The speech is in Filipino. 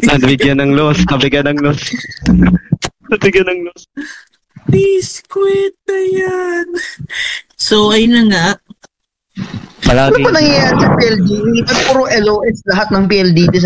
Nabigyan ng loss. Nabigyan ng loss. Please quit na yan. So, ayun na nga. Palagi. Ano pa nangyayari sa PLD? Ba't puro LOS lahat ng PLDT